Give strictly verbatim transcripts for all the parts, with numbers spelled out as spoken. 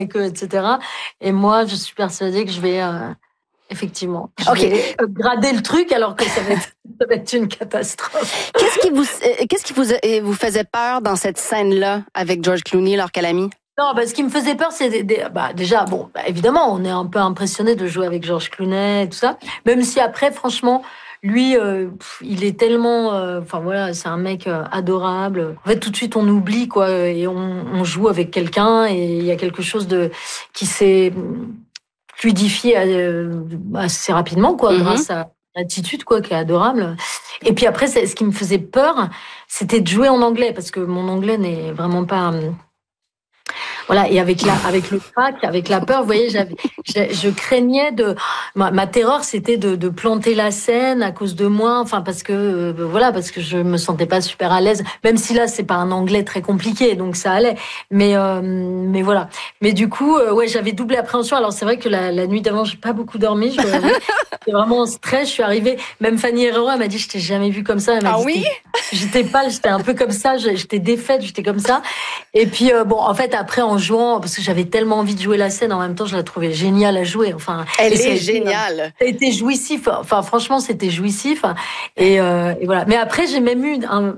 avec eux, et cetera. Et moi, je suis persuadée que je vais... Euh, Effectivement. Je okay. vais upgrader le truc alors que ça va être, ça va être une catastrophe. Qu'est-ce qui vous, qu'est-ce qui vous, vous faisait peur dans cette scène-là avec George Clooney, Laure Calamy? Non, bah, ce qui me faisait peur, c'est des, des, bah, déjà, bon, bah, évidemment, on est un peu impressionné de jouer avec George Clooney et tout ça. Même si après, franchement, lui, euh, pff, il est tellement, enfin euh, voilà, c'est un mec euh, adorable. En fait, tout de suite, on oublie quoi, et on, on joue avec quelqu'un, et il y a quelque chose de qui s'est fluidifié euh, assez rapidement, quoi, mm-hmm. grâce à l'attitude, quoi, qui est adorable. Et puis après, ce qui me faisait peur, c'était de jouer en anglais, parce que mon anglais n'est vraiment pas... Voilà, et avec la, avec le crack, avec la peur, vous voyez, j'avais, je, je craignais de, ma, ma terreur, c'était de, de planter la scène à cause de moi, enfin parce que, euh, voilà, parce que je me sentais pas super à l'aise, même si là c'est pas un anglais très compliqué, donc ça allait, mais, euh, mais voilà. Mais du coup, euh, ouais, j'avais double appréhension. Alors c'est vrai que la, la nuit d'avant, j'ai pas beaucoup dormi, je dois avouer. J'étais vraiment en stress. Je suis arrivée, même Fanny Herrera m'a dit, je t'ai jamais vue comme ça. Elle m'a ah dit, oui? J'étais pâle, j'étais un peu comme ça, j'étais défaite, j'étais comme ça. Et puis euh, bon, en fait après en jouant, parce que j'avais tellement envie de jouer la scène, en même temps je la trouvais géniale à jouer. Enfin, elle est géniale. Ça a été jouissif. Enfin franchement c'était jouissif. Et, euh, et voilà. Mais après j'ai même eu un,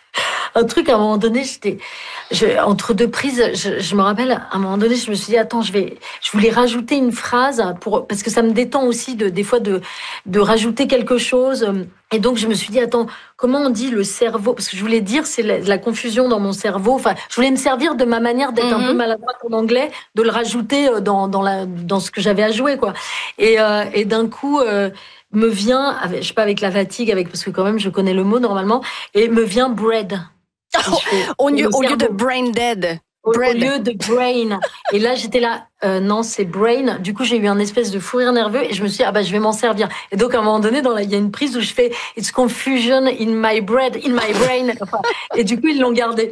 un truc à un moment donné, j'étais je, entre deux prises, je, je me rappelle à un moment donné, je me suis dit attends, je vais, je voulais rajouter une phrase pour parce que ça me détend aussi de des fois de de rajouter quelque chose. Et donc, je me suis dit, attends, comment on dit le cerveau? Parce que je voulais dire, c'est la, la confusion dans mon cerveau. Enfin, je voulais me servir de ma manière d'être mm-hmm. un peu maladroite en anglais, de le rajouter dans, dans, la, dans ce que j'avais à jouer, quoi. Et, euh, et d'un coup, euh, me vient, avec, je sais pas, avec la fatigue, avec, parce que quand même, je connais le mot normalement, et me vient bread. Oh, fais, au, lieu, au lieu de brain dead. Au, au lieu de brain. Et là, j'étais là, euh, non, c'est brain. Du coup, j'ai eu un espèce de fou rire nerveux et je me suis dit, ah bah, je vais m'en servir. Et donc, à un moment donné, dans la, il y a une prise où je fais, it's confusion in my bread, in my brain. Enfin, et du coup, ils l'ont gardé.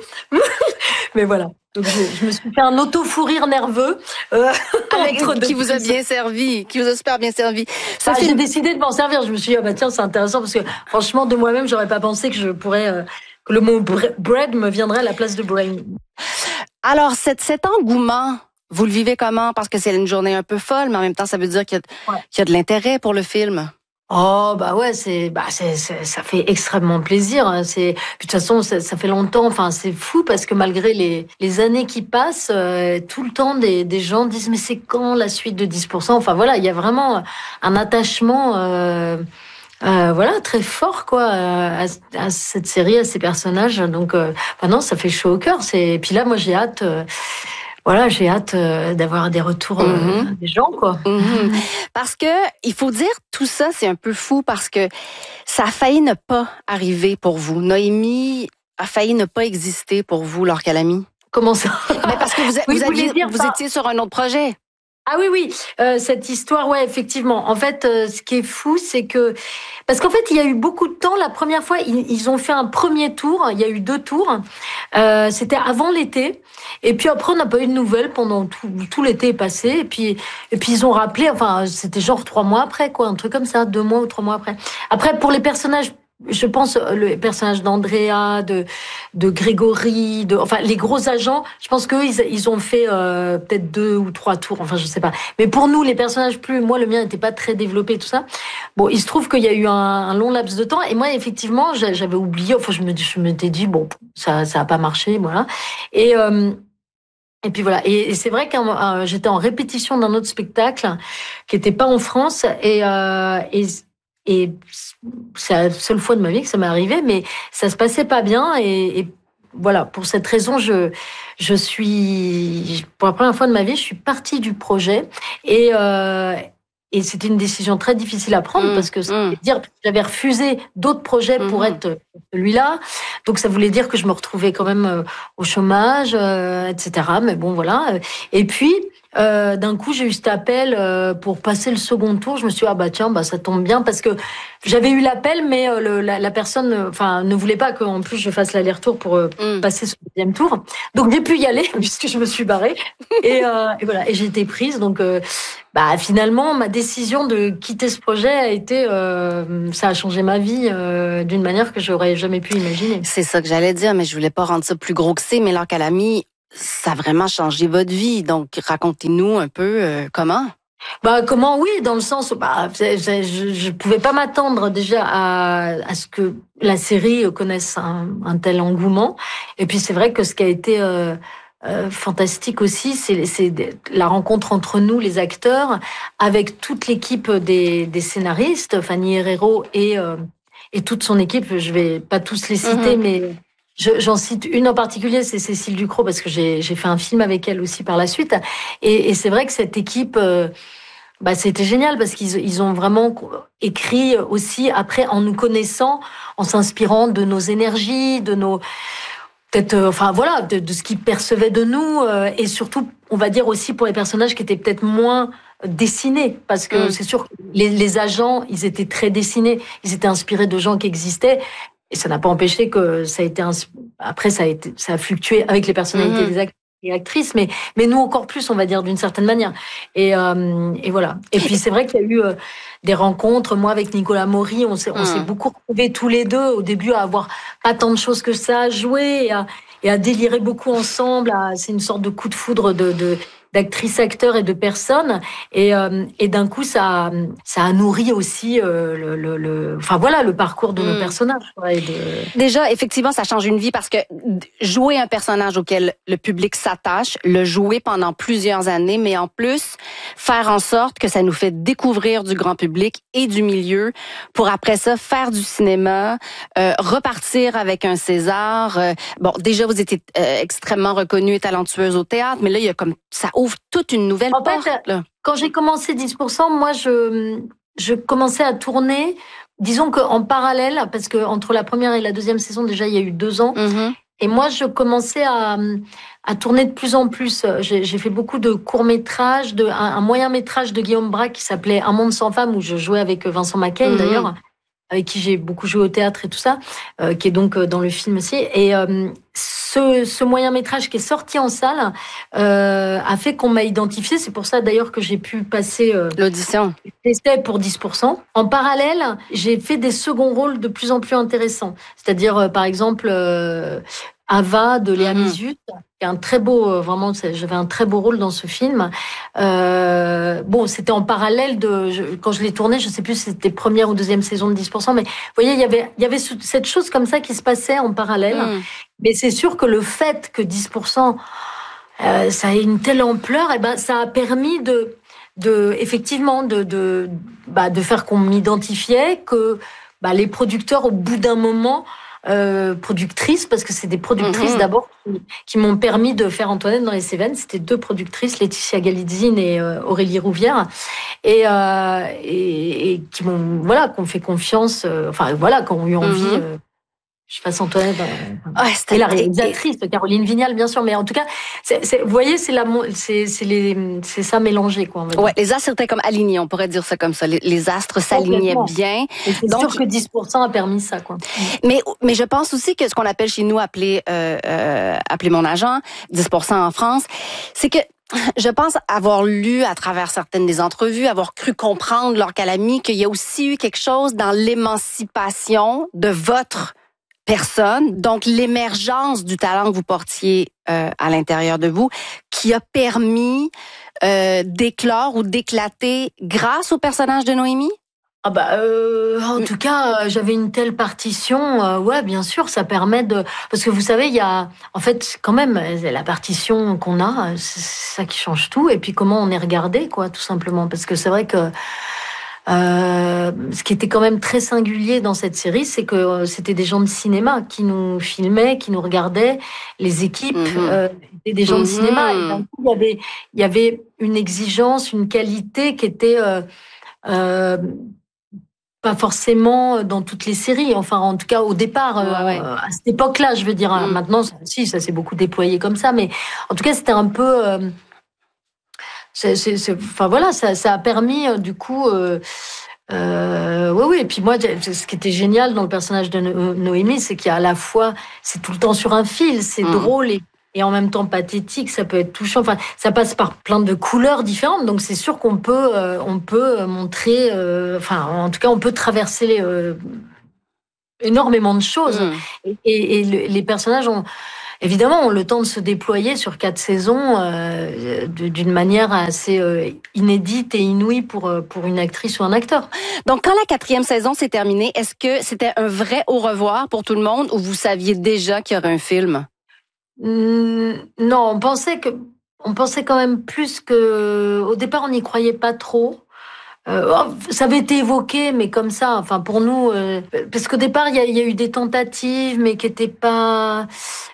Mais voilà. Donc, je, je me suis fait un auto-fou rire nerveux. Euh, Avec, qui vous a bien servi, qui vous a super bien servi. Ah, j'ai décidé de m'en servir. Je me suis dit, ah bah, tiens, c'est intéressant parce que franchement, de moi-même, j'aurais pas pensé que je pourrais, euh, que le mot bread me viendrait à la place de brain. Alors, cet, cet engouement, vous le vivez comment? Parce que c'est une journée un peu folle, mais en même temps, ça veut dire qu'il y a, ouais. qu'il y a de l'intérêt pour le film. Oh bah ouais, c'est bah c'est, c'est ça fait extrêmement plaisir. C'est puis de toute façon ça, ça fait longtemps. Enfin c'est fou parce que malgré les les années qui passent, euh, tout le temps des des gens disent mais c'est quand la suite de dix pour cent. Enfin voilà, il y a vraiment un attachement. Euh, Euh, voilà, très fort quoi à, à cette série, à ces personnages. Donc, euh, bah non, ça fait chaud au cœur. C'est et puis là, moi, j'ai hâte. Euh, voilà, j'ai hâte euh, d'avoir des retours euh, mm-hmm. des gens quoi. Mm-hmm. Parce que il faut dire tout ça, c'est un peu fou parce que ça a failli ne pas arriver pour vous. Noémie a failli ne pas exister pour vous, Laure Calamy. Comment ça? Mais parce que vous, oui, vous, aviez, vous étiez sur un autre projet. Ah oui, oui, euh, cette histoire, ouais, effectivement. En fait, euh, ce qui est fou, c'est que... Parce qu'en fait, il y a eu beaucoup de temps. La première fois, ils, ils ont fait un premier tour. Il y a eu deux tours. Euh, c'était avant l'été. Et puis après, on n'a pas eu de nouvelles pendant tout, tout l'été est passé. Et puis, et puis, ils ont rappelé... Enfin, c'était genre trois mois après, quoi. Un truc comme ça, deux mois ou trois mois après. Après, pour les personnages... Je pense le personnage d'Andrea, de de Grégory, de enfin les gros agents. Je pense qu'eux ils ils ont fait euh, peut-être deux ou trois tours. Enfin je sais pas. Mais pour nous les personnages plus, moi le mien n'était pas très développé tout ça. Bon il se trouve qu'il y a eu un, un long laps de temps et moi effectivement j'avais oublié. Enfin je me je m'étais dit bon ça ça a pas marché voilà et euh, Et puis voilà, et, et c'est vrai que euh, j'étais en répétition d'un autre spectacle qui était pas en France et euh, et Et c'est la seule fois de ma vie que ça m'est arrivé, mais ça se passait pas bien. Et, et voilà, pour cette raison, je, je suis, pour la première fois de ma vie, je suis partie du projet. Et, euh, et c'était une décision très difficile à prendre mmh, parce que ça mmh. voulait dire que j'avais refusé d'autres projets pour mmh. être celui-là. Donc ça voulait dire que je me retrouvais quand même au chômage, euh, et cetera. Mais bon, voilà. Et puis, Euh, d'un coup, j'ai eu cet appel euh, pour passer le second tour. Je me suis dit, ah bah tiens, bah ça tombe bien parce que j'avais eu l'appel, mais euh, le, la, la personne enfin, ne voulait pas qu'en plus je fasse l'aller-retour pour euh, mm. passer ce deuxième tour. Donc j'ai pu y aller puisque je me suis barrée. Et, euh, et voilà, et j'ai été prise. Donc euh, bah, finalement, ma décision de quitter ce projet a été, euh, ça a changé ma vie euh, d'une manière que j'aurais jamais pu imaginer. C'est ça que j'allais dire, mais je voulais pas rendre ça plus gros que c'est. Mais Laure Calamy, ça a vraiment changé votre vie. Donc, racontez-nous un peu euh, comment. Bah comment oui, dans le sens où bah je, je, je pouvais pas m'attendre déjà à, à ce que la série connaisse un, un tel engouement. Et puis c'est vrai que ce qui a été euh, euh, fantastique aussi, c'est, c'est la rencontre entre nous, les acteurs, avec toute l'équipe des, des scénaristes, Fanny Herrero et euh, et toute son équipe. Je vais pas tous les citer, mm-hmm. mais je, j'en cite une en particulier, c'est Cécile Ducrot, parce que j'ai, j'ai fait un film avec elle aussi par la suite. Et, et c'est vrai que cette équipe, euh, bah, c'était génial, parce qu'ils ils ont vraiment écrit aussi après en nous connaissant, en s'inspirant de nos énergies, de nos... peut-être, euh, enfin voilà, de, de ce qu'ils percevaient de nous, euh, et surtout, on va dire aussi pour les personnages qui étaient peut-être moins dessinés, parce que mmh. c'est sûr que les, les agents, ils étaient très dessinés, ils étaient inspirés de gens qui existaient. Et ça n'a pas empêché que ça a été un... après ça a été ça a fluctué avec les personnalités mmh. des acteurs et actrices, mais mais nous encore plus, on va dire, d'une certaine manière. Et euh, et voilà. Et puis c'est vrai qu'il y a eu euh, des rencontres. Moi avec Nicolas Maury, on s'est mmh. on s'est beaucoup retrouvés tous les deux au début à avoir pas tant de choses que ça à jouer et à, et à délirer beaucoup ensemble. À, c'est une sorte de coup de foudre de, de d'actrices, acteurs et de personnes, et euh, et d'un coup ça ça a nourri aussi euh, le, le le enfin voilà le parcours de mmh. nos personnages. Ouais, de... Déjà, effectivement, ça change une vie, parce que jouer un personnage auquel le public s'attache, le jouer pendant plusieurs années, mais en plus faire en sorte que ça nous fait découvrir du grand public et du milieu, pour après ça faire du cinéma, euh, repartir avec un César. Euh, bon, déjà vous étiez euh, extrêmement reconnue et talentueuse au théâtre, mais là il y a comme ça ouvre toute une nouvelle en porte. Fait, là. Quand j'ai commencé dix pour cent, moi, je, je commençais à tourner, disons qu'en parallèle, parce que entre la première et la deuxième saison, déjà, il y a eu deux ans. Mm-hmm. Et moi, je commençais à, à tourner de plus en plus. J'ai, j'ai fait beaucoup de courts-métrages, de, un, un moyen-métrage de Guillaume Braque qui s'appelait Un monde sans femme, où je jouais avec Vincent Macaigne, mm-hmm. d'ailleurs, avec qui j'ai beaucoup joué au théâtre et tout ça, euh, qui est donc dans le film aussi. Et euh, ce, ce moyen-métrage qui est sorti en salle euh, a fait qu'on m'a identifié. C'est pour ça d'ailleurs que j'ai pu passer euh, l'audition. C'était pour dix pour cent. En parallèle, j'ai fait des seconds rôles de plus en plus intéressants. C'est-à-dire, euh, par exemple, euh, Ava de Léa Misus, qui est un très beau, euh, vraiment, j'avais un très beau rôle dans ce film. Euh, bon, c'était en parallèle de, je, quand je l'ai tourné, je sais plus si c'était première ou deuxième saison de dix pour cent, mais vous voyez, il y avait, il y avait cette chose comme ça qui se passait en parallèle. Mm. Mais c'est sûr que le fait que dix pour cent, euh, ça ait une telle ampleur, et ben, ça a permis de, de, effectivement, de, de, bah, de faire qu'on m'identifiait, que, bah, les producteurs, au bout d'un moment, Euh, productrices, parce que c'est des productrices mmh. d'abord qui, qui m'ont permis de faire Antoinette dans les Cévennes. C'était deux productrices, Laetitia Galitzine et euh, Aurélie Rouvière, et, euh, et, et qui m'ont voilà, qu'on fait confiance, euh, enfin voilà, qui ont eu envie. Mmh. Euh, je fasse Antoinette. Euh, ouais, et la réalisatrice, Caroline Vignal, bien sûr, mais en tout cas, c'est, c'est, vous voyez, c'est, la, c'est, c'est, les, c'est ça mélangé, quoi. On va dire. Ouais, les astres étaient comme alignés, on pourrait dire ça comme ça. Les, les astres s'alignaient bien. Et c'est donc, sûr que dix pour cent a permis ça, quoi. Mais, mais je pense aussi que ce qu'on appelle chez nous, appeler, euh, euh, appeler mon agent, dix pour cent en France, c'est que je pense avoir lu à travers certaines des entrevues, avoir cru comprendre, Laure Calamy, qu'il y a aussi eu quelque chose dans l'émancipation de votre personne, donc l'émergence du talent que vous portiez euh, à l'intérieur de vous, qui a permis euh, d'éclore ou d'éclater grâce au personnage de Noémie? Ah bah euh, en tout cas, j'avais une telle partition, euh, ouais, bien sûr, ça permet de... Parce que vous savez, il y a... En fait, quand même, la partition qu'on a, c'est ça qui change tout, et puis comment on est regardé, quoi, tout simplement. Parce que c'est vrai que Euh, ce qui était quand même très singulier dans cette série, c'est que c'était des gens de cinéma qui nous filmaient, qui nous regardaient. Les équipes mmh. euh, étaient des gens mmh. de cinéma. Et d'un coup, il y avait, il y avait une exigence, une qualité qui était euh, euh, pas forcément dans toutes les séries. Enfin, en tout cas, au départ, ouais, ouais. Euh, à cette époque-là, je veux dire. Mmh. Maintenant, si, ça s'est beaucoup déployé comme ça. Mais en tout cas, c'était un peu... Euh, C'est, c'est, c'est, enfin voilà, ça, ça a permis euh, du coup, euh, euh, oui, oui. Et puis moi, ce qui était génial dans le personnage de no- Noémie, c'est qu'il y a à la fois, c'est tout le temps sur un fil, c'est mmh. drôle et, et en même temps pathétique. Ça peut être touchant. Enfin, ça passe par plein de couleurs différentes. Donc c'est sûr qu'on peut, euh, on peut montrer, euh, enfin, en tout cas, on peut traverser les, euh, énormément de choses. Mmh. Et, et, et le, les personnages ont évidemment, ont le temps de se déployer sur quatre saisons euh, d'une manière assez euh, inédite et inouïe pour, pour une actrice ou un acteur. Donc, quand la quatrième saison s'est terminée, est-ce que c'était un vrai au revoir pour tout le monde ou vous saviez déjà qu'il y aurait un film? Mmh, non, on pensait que, on pensait quand même plus que, au départ, on n'y croyait pas trop. Euh, ça avait été évoqué, mais comme ça, enfin pour nous, euh, parce qu'au départ il y a, y a eu des tentatives, mais qui n'étaient pas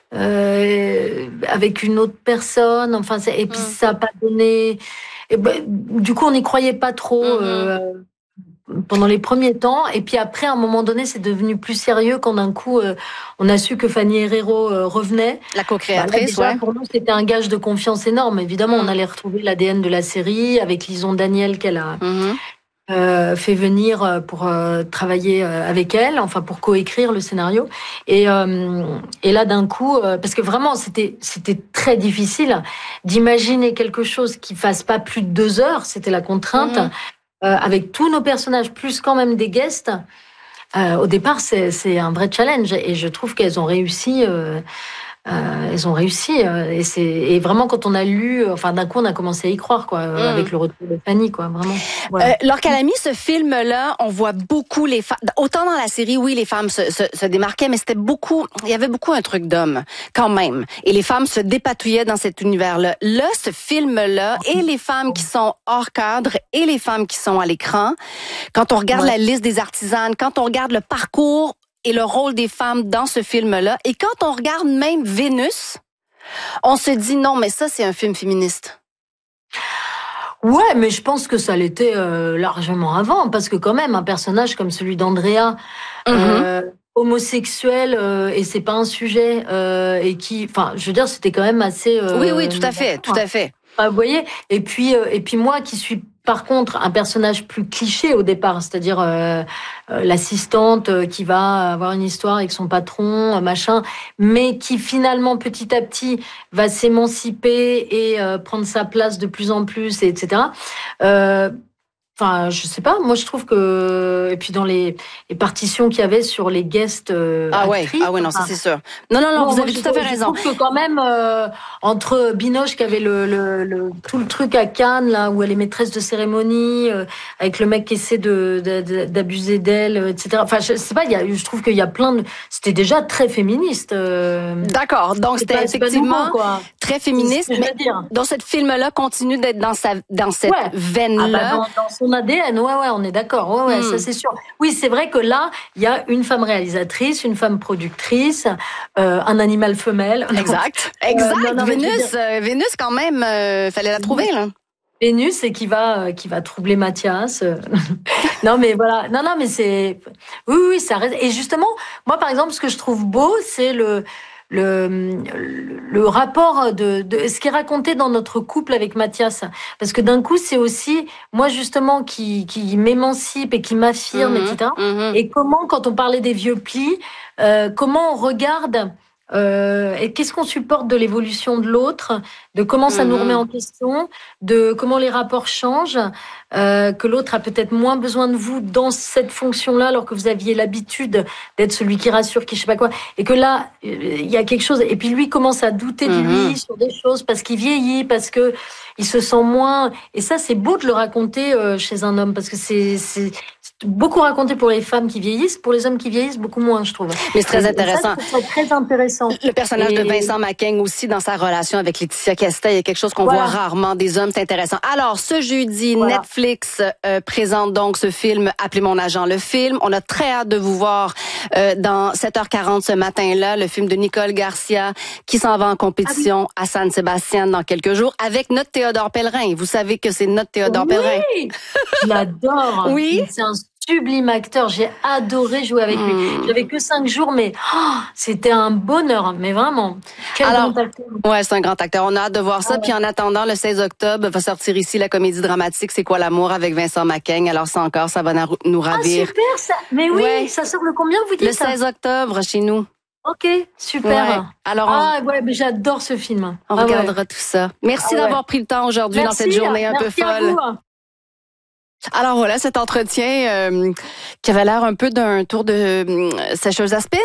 euh, avec une autre personne. Enfin, et puis ça n'a pas donné. Et ben, du coup, on n'y croyait pas trop. Mm-hmm. euh, pendant les premiers temps, et puis après, à un moment donné, c'est devenu plus sérieux quand d'un coup, euh, on a su que Fanny Herrero euh, revenait. La co-créatrice, bah, là, déjà, ouais. Pour nous, c'était un gage de confiance énorme. Évidemment, mm. on allait retrouver l'A D N de la série avec Lison Daniel qu'elle a mm-hmm. euh, fait venir pour euh, travailler euh, avec elle, enfin pour coécrire le scénario. Et, euh, et là, d'un coup, euh, parce que vraiment, c'était c'était très difficile d'imaginer quelque chose qui fasse pas plus de deux heures. C'était la contrainte. Mm-hmm. Euh, avec tous nos personnages, plus quand même des guests, euh, au départ, c'est, c'est un vrai challenge. Et je trouve qu'elles ont réussi. Euh, euh, elles ont réussi. Euh, et, c'est, et vraiment, quand on a lu, enfin, d'un coup, on a commencé à y croire, quoi, euh, mm. avec le retour de Fanny, quoi, vraiment. Voilà. Euh, Laure Calamy, ce film-là, on voit beaucoup les femmes. Autant dans la série, oui, les femmes se, se, se démarquaient, mais c'était beaucoup. Il y avait beaucoup un truc d'homme, quand même. Et les femmes se dépatouillaient dans cet univers-là. Là, ce film-là, et les femmes qui sont hors cadre, et les femmes qui sont à l'écran. Quand on regarde ouais. la liste des artisanes, quand on regarde le parcours et le rôle des femmes dans ce film-là, et quand on regarde même Vénus, on se dit non, mais ça, c'est un film féministe. Ouais, mais je pense que ça l'était euh, largement avant, parce que quand même, un personnage comme celui d'Andrea, mm-hmm. euh, homosexuel, euh, et c'est pas un sujet, euh, et qui, enfin, je veux dire, c'était quand même assez... Euh, oui, oui, tout à fait, tout à fait. Vous voyez, et puis, euh, et puis moi qui suis par contre un personnage plus cliché au départ, c'est-à-dire euh, euh, l'assistante euh, qui va avoir une histoire avec son patron, euh, machin, mais qui finalement petit à petit va s'émanciper et euh, prendre sa place de plus en plus, et etc. Euh, Enfin, je sais pas. Moi, je trouve que et puis dans les, les partitions qu'il y avait sur les guests euh, ah ouais, actrices, ah ouais, non, ça c'est sûr. Non, non, non, non vous avez tout à fait raison. Je trouve que quand même euh, entre Binoche qui avait le, le, le tout le truc à Cannes là où elle est maîtresse de cérémonie, euh, avec le mec qui essaie de, de d'abuser d'elle, et cetera. Enfin, je sais pas. Il y a, je trouve qu'il y a plein de. C'était déjà très féministe. Euh... D'accord. Donc c'était pas, effectivement nouveau, très féministe. C'est ce que je veux dire. Donc cette film-là continue d'être dans sa dans cette ouais. veine-là. Ah bah, dans, dans son A D N, ouais, ouais, on est d'accord, ouais, ouais, mm. ça c'est sûr. Oui, c'est vrai que là, il y a une femme réalisatrice, une femme productrice, euh, un animal femelle. Exact, exact. Euh, non, non, Vénus, dire... euh, Vénus quand même, euh, fallait la trouver là. Vénus et qui va, euh, qui va troubler Mathias. non, mais voilà, non, non, mais c'est, oui, oui, ça reste. Et justement, moi, par exemple, ce que je trouve beau, c'est le. Le, le rapport de, de ce qui est raconté dans notre couple avec Mathias, parce que d'un coup c'est aussi moi justement qui, qui m'émancipe et qui m'affirme, mmh, et cetera. Mmh. Et comment, quand on parlait des vieux plis, euh, comment on regarde euh, et qu'est-ce qu'on supporte de l'évolution de l'autre, de comment ça mmh. nous remet en question, de comment les rapports changent, euh, que l'autre a peut-être moins besoin de vous dans cette fonction-là, alors que vous aviez l'habitude d'être celui qui rassure, qui je sais pas quoi, et que là il y a quelque chose. Et puis lui commence à douter de lui mmh. sur des choses parce qu'il vieillit, parce que il se sent moins. Et ça, c'est beau de le raconter euh, chez un homme, parce que c'est, c'est beaucoup raconté pour les femmes qui vieillissent, pour les hommes qui vieillissent beaucoup moins, je trouve. Mais c'est très intéressant. Ça, c'est très intéressant. Le personnage et... de Vincent Macaigne aussi dans sa relation avec Laetitia Casta, il y a quelque chose qu'on voilà. voit rarement des hommes, c'est intéressant. Alors, ce jeudi, voilà. Netflix euh, présente donc ce film Appelez mon agent, le film. On a très hâte de vous voir euh, dans sept heures quarante ce matin-là, le film de Nicole Garcia qui s'en va en compétition ah oui. à San Sebastian dans quelques jours avec notre Théodore Pellerin. Vous savez que c'est notre Théodore oui. Pellerin. Je l'adore. Oui. C'est un sublime acteur. J'ai adoré jouer avec lui. Mmh. J'avais que cinq jours, mais oh, c'était un bonheur. Mais vraiment, quel Alors, grand acteur. Ouais, c'est un grand acteur. On a hâte de voir ça. Ah ouais. Puis en attendant, le seize octobre, va sortir ici la comédie dramatique C'est quoi l'amour avec Vincent Macaigne. Alors ça encore, ça va nous ravir. Ah super, ça. Mais oui, ouais. ça sort le combien vous dites Le ça? seize octobre chez nous. Ok, super. Ouais. Alors, on... ah ouais, mais j'adore ce film. On ah regardera ouais. tout ça. Merci ah ouais. d'avoir pris le temps aujourd'hui dans cette journée un Merci peu folle. À vous. Alors voilà, cet entretien euh, qui avait l'air un peu d'un tour de euh, sécheuse à spin.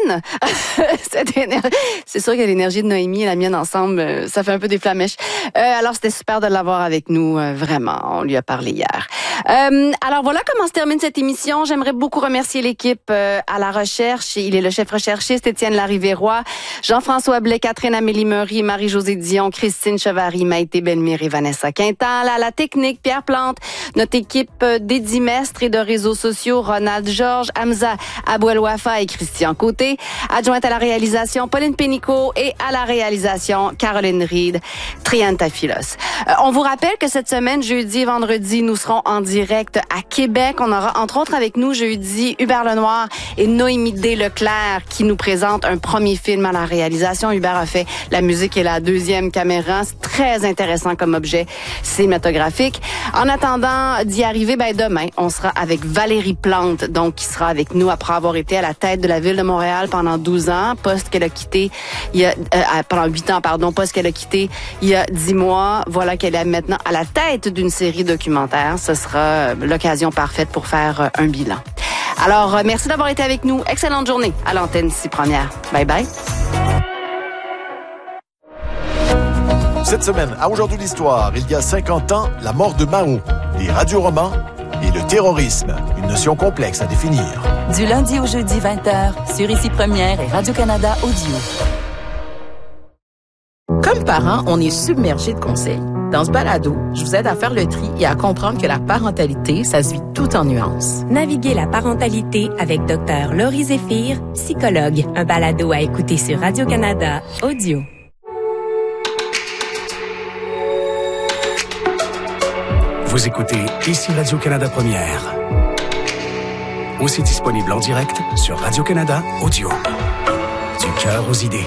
C'est sûr que l'énergie de Noémie et la mienne ensemble, euh, ça fait un peu des flamèches. Euh, alors c'était super de l'avoir avec nous, euh, vraiment. On lui a parlé hier. Euh, alors voilà comment se termine cette émission. J'aimerais beaucoup remercier l'équipe euh, à la recherche. Il est le chef recherchiste Étienne Larivéroy, Jean-François Blais, Catherine Amélie Meury, Marie-Josée Dion, Christine Chevary, Maïté Belmire et Vanessa Quintal. À la technique, Pierre Plante, notre équipe d'Édimestre et de réseaux sociaux, Ronald Georges, Hamza Abouel-Wafa et Christian Côté. Adjointe à la réalisation, Pauline Pénicaud et à la réalisation, Caroline Reed, Triantafilos. Euh, on vous rappelle que cette semaine, jeudi et vendredi, nous serons en direct à Québec. On aura entre autres avec nous jeudi Hubert Lenoir et Noémie D. Leclerc qui nous présentent un premier film à la réalisation. Hubert a fait la musique et la deuxième caméra. C'est très intéressant comme objet cinématographique. En attendant d'y arriver, ben demain, on sera avec Valérie Plante, donc qui sera avec nous après avoir été à la tête de la ville de Montréal pendant douze ans, poste qu'elle a quitté il y a euh, pendant huit ans, pardon, poste qu'elle a quitté il y a dix mois. Voilà qu'elle est maintenant à la tête d'une série documentaire. Ce sera l'occasion parfaite pour faire un bilan. Alors, euh, merci d'avoir été avec nous. Excellente journée à l'antenne ici Première. Bye bye. Cette semaine, à Aujourd'hui l'Histoire, il y a cinquante ans, la mort de Mao, les radioromans et le terrorisme, une notion complexe à définir. Du lundi au jeudi vingt heures, sur Ici Première et Radio-Canada Audio. Comme parents, on est submergés de conseils. Dans ce balado, je vous aide à faire le tri et à comprendre que la parentalité, ça se vit tout en nuances. Naviguez la parentalité avec Dr Laurie Zéphir, psychologue. Un balado à écouter sur Radio-Canada Audio. Vous écoutez Ici Radio-Canada Première. Aussi disponible en direct sur Radio-Canada Audio. Du cœur aux idées.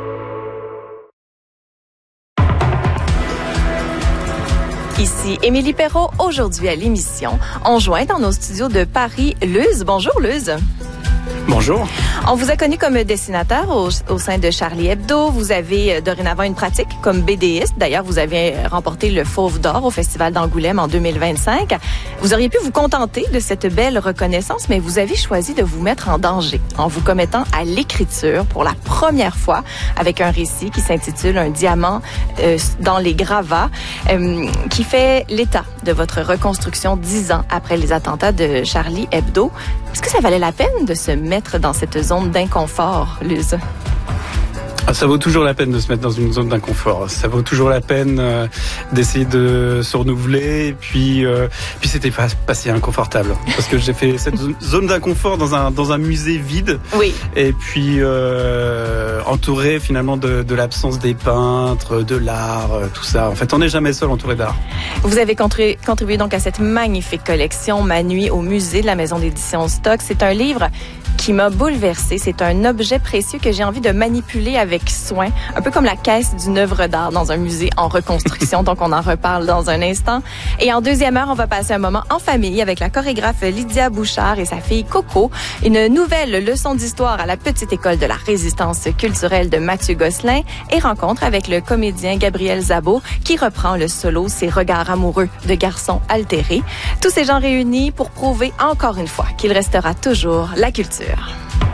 Ici Émilie Perrault, aujourd'hui à l'émission. On joint dans nos studios de Paris Luz. Bonjour Luz. Bonjour. On vous a connu comme dessinateur au, au sein de Charlie Hebdo. Vous avez dorénavant une pratique comme BDiste. D'ailleurs, vous avez remporté le Fauve d'Or au Festival d'Angoulême en deux mille vingt-cinq. Vous auriez pu vous contenter de cette belle reconnaissance, mais vous avez choisi de vous mettre en danger en vous commettant à l'écriture pour la première fois avec un récit qui s'intitule Un diamant euh, dans les gravats, euh, qui fait l'état de votre reconstruction dix ans après les attentats de Charlie Hebdo. Est-ce que ça valait la peine de se mettre dans cette zone d'inconfort, Luz? Ah, ça vaut toujours la peine de se mettre dans une zone d'inconfort. Ça vaut toujours la peine euh, d'essayer de se renouveler. Et puis, euh, puis c'était pas, pas si inconfortable parce que j'ai fait cette zone d'inconfort dans un dans un musée vide. Oui. Et puis euh, entouré finalement de, de l'absence des peintres, de l'art, euh, tout ça. En fait, on n'est jamais seul entouré d'art. Vous avez contribué, contribué donc à cette magnifique collection Ma nuit au musée de la maison d'édition Stock. C'est un livre qui m'a bouleversée. C'est un objet précieux que j'ai envie de manipuler avec soin, un peu comme la caisse d'une œuvre d'art dans un musée en reconstruction. Donc, on en reparle dans un instant. Et en deuxième heure, on va passer un moment en famille avec la chorégraphe Lydia Bouchard et sa fille Coco. Une nouvelle leçon d'histoire à la petite école de la résistance culturelle de Mathieu Gosselin et rencontre avec le comédien Gabriel Zabo qui reprend le solo Ses regards amoureux de garçons altérés. Tous ces gens réunis pour prouver encore une fois qu'il restera toujours la culture.